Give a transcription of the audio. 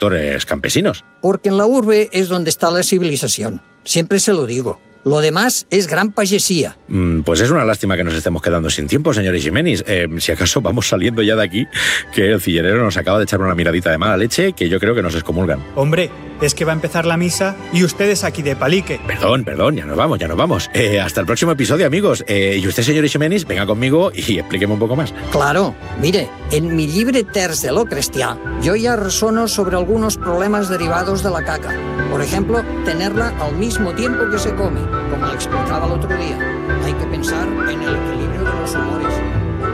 sectores campesinos. Porque en la urbe es donde está la civilización. Siempre se lo digo. Lo demás es gran pajesía. Pues es una lástima que nos estemos quedando sin tiempo, señor Ximenis. Si acaso vamos saliendo ya de aquí, que el cillerero nos acaba de echar una miradita de mala leche que yo creo que nos excomulgan. Hombre, es que va a empezar la misa y ustedes aquí de palique. Perdón, ya nos vamos. Hasta el próximo episodio, amigos. Y usted, señor Ximenis, venga conmigo y explíqueme un poco más. Claro, mire, en mi llibre Terç de lo Cristià, yo ya resono sobre algunos problemas derivados de la caca. Por ejemplo, tenerla al mismo tiempo que se come, como le explicaba el otro día. Hay que pensar en el equilibrio de los humores.